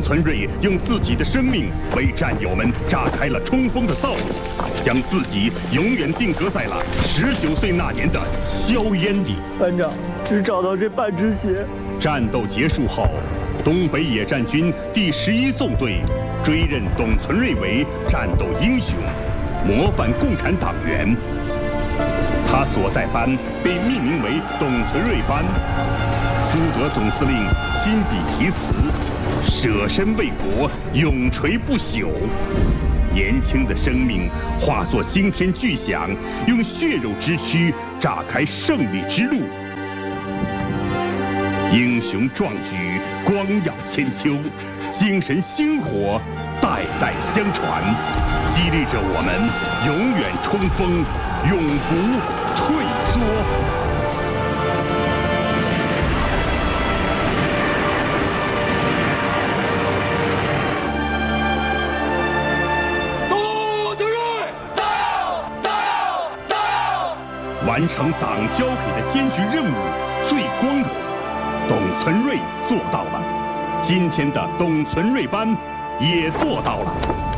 存瑞用自己的生命为战友们炸开了冲锋的道路，将自己永远定格在了19岁那年的硝烟里。 班长，只找到这半只鞋。 战斗结束后，东北野战军第11纵队追认董存瑞为战斗英雄、模范共产党员。他所在班被命名为董存瑞班。朱德总司令亲笔题词：“舍身为国，永垂不朽。”年轻的生命化作惊天巨响，用血肉之躯炸开胜利之路。英雄壮举，光耀千秋，精神星火，代代相传，激励着我们永远冲锋，永不退缩。完成党交给的艰巨任务最光荣，董存瑞做到了。今天的董存瑞班也做到了。